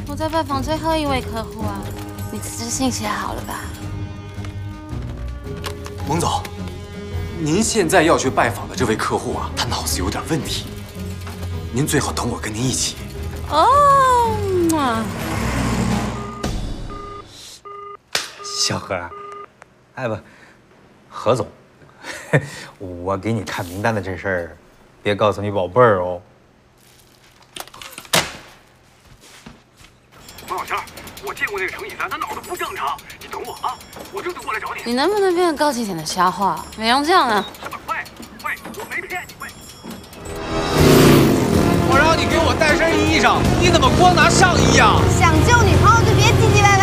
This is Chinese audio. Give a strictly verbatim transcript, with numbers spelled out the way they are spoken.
我在拜访最后一位客户啊，你辞职信写好了吧？ 蒙总，您现在要去拜访的这位客户啊，他脑子有点问题，您最好等我跟您一起。 哦，啊， 小何，哎不，何总，我给你看名单的这事儿，别告诉你宝贝儿哦。 王小仙，我见过那个程以三，他脑子不正常。你等我啊，我这就过来找你。 你能不能变得高级点的瞎话？美容酱呢？ 喂喂，我没骗你。喂， 我让你给我带身衣裳，你怎么光拿上衣啊？ 想救女朋友就别唧唧歪歪。